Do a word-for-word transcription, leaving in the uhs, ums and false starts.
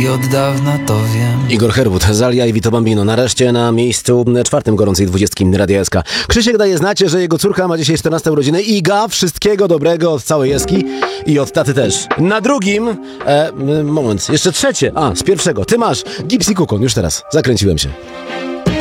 i od dawna to wiem. Igor Herwód, Zalia i Vito Bambino. Nareszcie na miejscu czwartym gorącej dwudziestki Radia S K. Krzysiek daje znać, że jego córka ma dzisiaj czternaste urodziny. Iga, wszystkiego dobrego od całej Eski i od taty też. Na drugim, e, moment, jeszcze trzecie, a z pierwszego, ty masz Gipsy Kukon, już teraz, zakręciłem się.